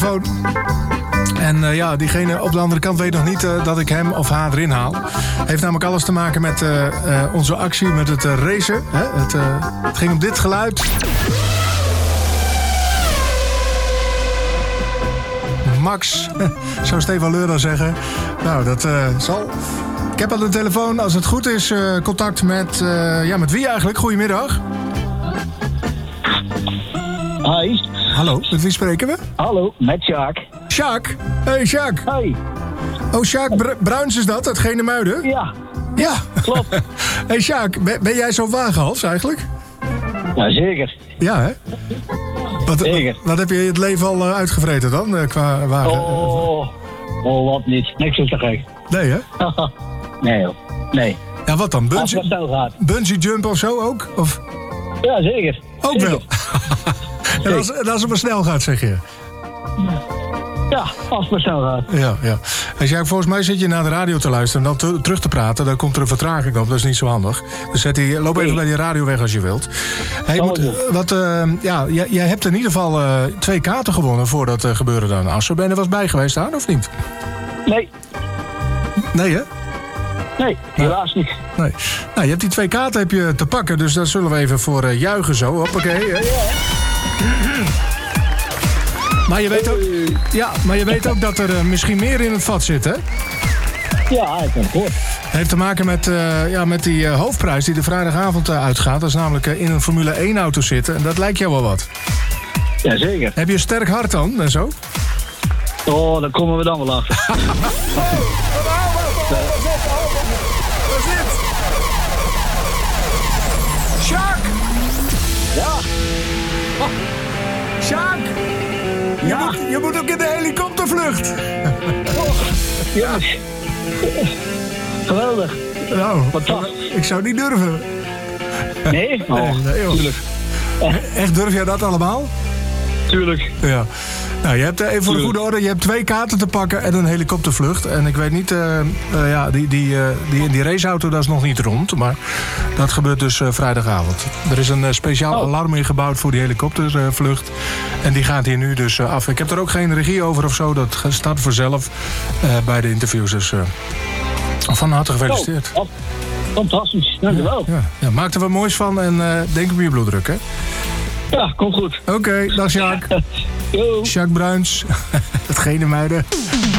En diegene op de andere kant weet nog niet dat ik hem of haar erin haal. Heeft namelijk alles te maken met onze actie, met het racen. Hè? Het ging om dit geluid. Max, zou Stefan Leur dan zeggen. Nou, dat zal. Ik heb aan de telefoon, als het goed is, contact met... met wie eigenlijk? Goedemiddag. Hi. Hallo, met wie spreken we? Hallo, met Sjaak. Sjaak? Hey, Sjaak. Hoi. Oh, Sjaak Bruins is dat, uit Genemuiden? Ja. Ja. Klopt. Hey, Sjaak, ben jij zo'n wagenhals eigenlijk? Ja, zeker. Ja, hè? Zeker. Wat heb je het leven al uitgevreten dan, qua wagen? Wat niet. Niks is te gek. Nee, hè? Nee, joh. Nee. Ja, wat dan? Als het snel gaat. Bungee jump of zo ook? Of? Ja, zeker. Ook zeker. wel. En als het maar snel gaat, zeg je? Ja, als het maar snel gaat. Ja. Als jij, volgens mij zit je naar de radio te luisteren en dan terug te praten. Dan komt er een vertraging op, dat is niet zo handig. Dus loop even bij die radio weg als je wilt. Hey, jij hebt in ieder geval 2 kaarten gewonnen voor dat gebeuren dan. Assen, ben je er was bij geweest aan, of niet? Nee. Nee, hè? Nee, helaas niet. Nee. Nou, je hebt die 2 kaarten heb je te pakken, dus daar zullen we even voor juichen zo. Hoppakee. Maar je weet ook dat er misschien meer in het vat zit, hè? Ja, ik heb het gehoord. Het heeft te maken met die hoofdprijs die de vrijdagavond uitgaat. Dat is namelijk in een Formule 1 auto zitten. En dat lijkt jou wel wat. Jazeker. Heb je een sterk hart dan en zo? Oh, daar komen we dan wel achter. Sjaak! Ja. Sjaak! Je moet ook in de helikoptervlucht. Ja. Geweldig. Nou, fantastisch. Ik zou niet durven. Nee? Nee, tuurlijk. Echt, durf jij dat allemaal? Tuurlijk. Ja. Nou, je hebt even voor de goede orde, je hebt 2 kaarten te pakken en een helikoptervlucht. En ik weet niet, die raceauto, dat is nog niet rond. Maar dat gebeurt dus vrijdagavond. Er is een speciaal alarm ingebouwd voor die helikoptervlucht. En die gaat hier nu dus af. Ik heb er ook geen regie over of zo. Dat staat vanzelf bij de interviews. Dus van harte gefeliciteerd. Fantastisch, dankjewel. Ja, maak er wat moois van en denk op je bloeddruk, hè? Ja, komt goed. Oké, dag Sjaak. Sjaak Bruins, het Genemuiden.